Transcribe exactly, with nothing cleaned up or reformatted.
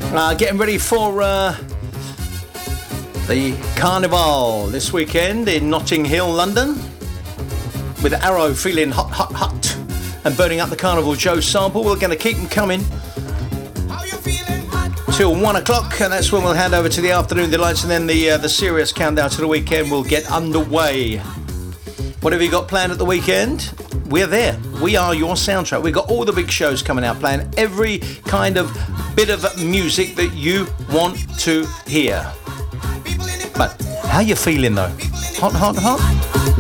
Uh, getting ready for uh, the Carnival this weekend in Notting Hill, London, with Arrow feeling hot, hot, hot and burning up the Carnival Joe sample. We're going to keep them coming till one o'clock, and that's when we'll hand over to the afternoon delights, and then the uh, the serious countdown to the weekend will get underway. What have you got planned at the weekend? We're there. We are your soundtrack. We've got all the big shows coming out, playing every kind of bit of music that you want to hear. But how you feeling though? Hot, hot, hot?